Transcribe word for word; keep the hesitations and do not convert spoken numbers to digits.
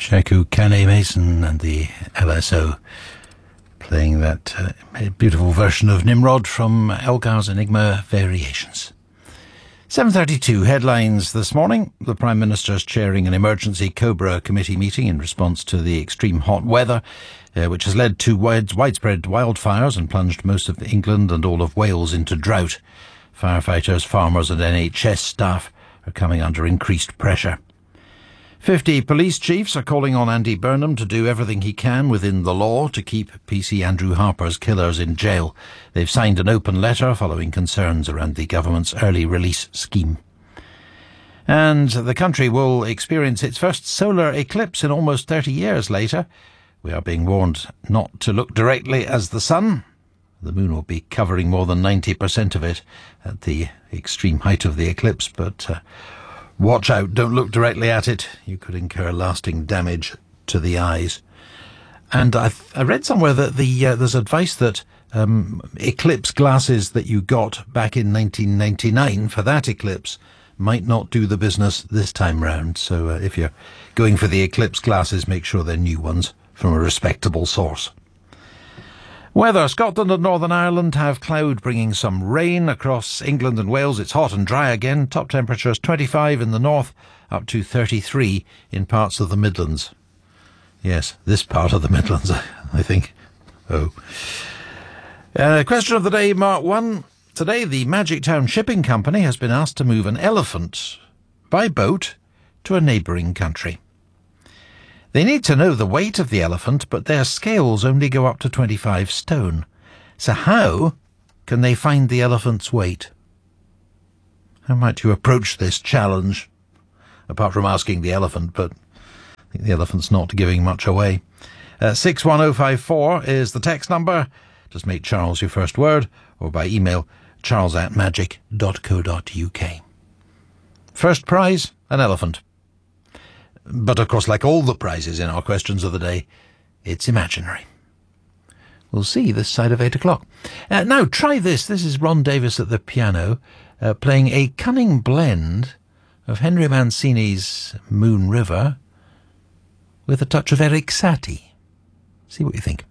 Sheku Kane Mason and the L S O playing that uh, beautiful version of Nimrod from Elgar's Enigma Variations. seven thirty-two headlines this morning. The Prime Minister's chairing an emergency Cobra committee meeting in response to the extreme hot weather, uh, which has led to wide, widespread wildfires and plunged most of England and all of Wales into drought. Firefighters, farmers and N H S staff are coming under increased pressure. Fifty police chiefs are calling on Andy Burnham to do everything he can within the law to keep P C Andrew Harper's killers in jail. They've signed an open letter following concerns around the government's early release scheme. And the country will experience its first solar eclipse in almost thirty years later. We are being warned not to look directly at the sun. The moon will be covering more than ninety percent of it at the extreme height of the eclipse, but uh, watch out, don't look directly at it. You could incur lasting damage to the eyes. And I, I read somewhere that the uh, there's advice that um, eclipse glasses that you got back in nineteen ninety-nine for that eclipse might not do the business this time round. So uh, if you're going for the eclipse glasses, make sure they're new ones from a respectable source. Weather. Scotland and Northern Ireland have cloud bringing some rain across England and Wales. It's hot and dry again. Top temperatures twenty-five in the north, up to thirty-three in parts of the Midlands. Yes, this part of the Midlands, I think. Oh. Uh, question of the day, Mark one. Today, the Magic Town Shipping Company has been asked to move an elephant by boat to a neighbouring country. They need to know the weight of the elephant, but their scales only go up to twenty-five stone. So how can they find the elephant's weight? How might you approach this challenge? Apart from asking the elephant, but I think the elephant's not giving much away. Uh, six one oh five four is the text number. Just make Charles your first word, or by email, charles at magic dot co dot uk. First prize, an elephant. But of course, like all the prizes in our questions of the day, it's imaginary. We'll see this side of eight o'clock. Uh, now, try this. This is Ron Davis at the piano, uh, playing a cunning blend of Henry Mancini's Moon River with a touch of Erik Satie. See what you think.